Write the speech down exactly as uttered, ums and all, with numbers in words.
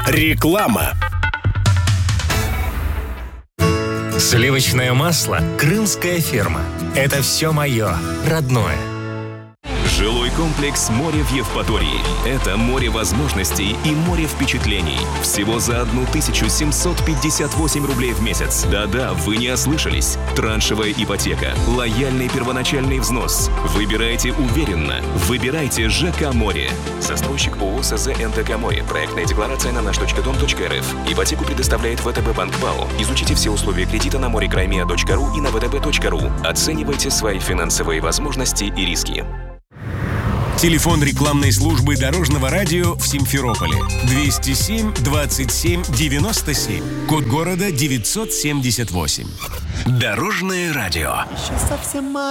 Реклама. Сливочное масло «Крымская ферма». Это все мое, родное. Жилой комплекс «Море» в Евпатории. Это море возможностей и море впечатлений. Всего за тысячу семьсот пятьдесят восемь рублей в месяц. Да-да, вы не ослышались. Траншевая ипотека, лояльный первоначальный взнос. Выбирайте уверенно. Выбирайте ЖК «Море». Застройщик ООО СЗ НТК «Море». Проектная декларация на наш точка дом точка эр эф. Ипотеку предоставляет ВТБ Банк БАО. Изучите все условия кредита на море-краймия точка ру и на втб точка ру. Оценивайте свои финансовые возможности и риски. Телефон рекламной службы Дорожного радио в Симферополе. двести семь двадцать семь девяносто семь. Код города девятьсот семьдесят восемь. Дорожное радио. Еще совсем